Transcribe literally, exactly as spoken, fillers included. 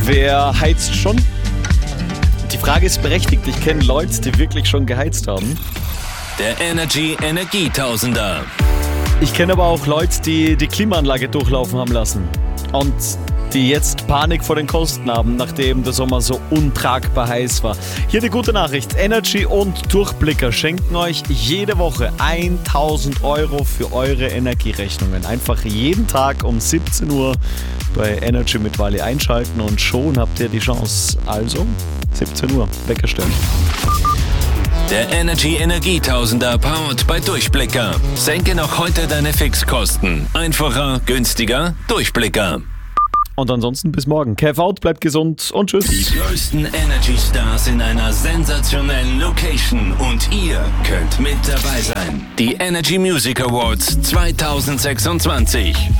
Wer heizt schon? Die Frage ist berechtigt. Ich kenne Leute, die wirklich schon geheizt haben. Der Energy Energietausender. Ich kenne aber auch Leute, die die Klimaanlage durchlaufen haben lassen. Und die jetzt Panik vor den Kosten haben, nachdem der Sommer so untragbar heiß war. Hier die gute Nachricht. Energy und Durchblicker schenken euch jede Woche tausend Euro für eure Energierechnungen. Einfach jeden Tag um siebzehn Uhr bei Energy mit Wally einschalten und schon habt ihr die Chance. Also siebzehn Uhr, Wecker stellen. Der Energy Energietausender powered bei Durchblicker. Senke noch heute deine Fixkosten. Einfacher, günstiger, Durchblicker. Und ansonsten bis morgen. Kev out, bleibt gesund und tschüss. Die größten Energy Stars in einer sensationellen Location und ihr könnt mit dabei sein. Die Energy Music Awards zwanzig sechsundzwanzig.